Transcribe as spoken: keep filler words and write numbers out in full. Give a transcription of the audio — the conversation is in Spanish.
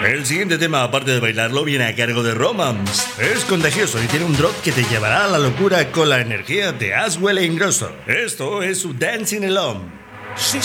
El siguiente tema, aparte de bailarlo, viene a cargo de Romance. Es contagioso y tiene un drop que te llevará a la locura con la energía de Aswell e Ingrosso. Esto es su Dancing Alone.